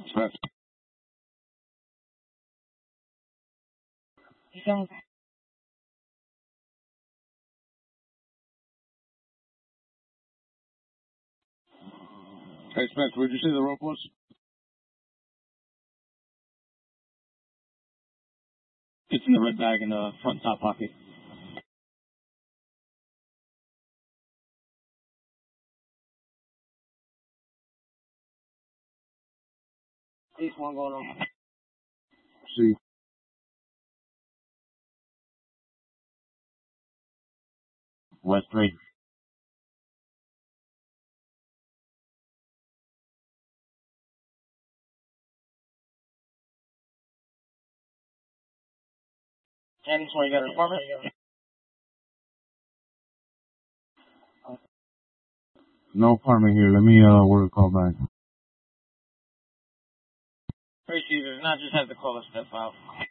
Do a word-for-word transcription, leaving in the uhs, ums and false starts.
Smith. He's on. Hey, Smith, where'd you say the rope was? It's in the red bag in the front top pocket. East one going on. See. West three. Ten twenty, got an apartment? No apartment here. Let me uh work a call back. Receiver, if not, just have to call a step out.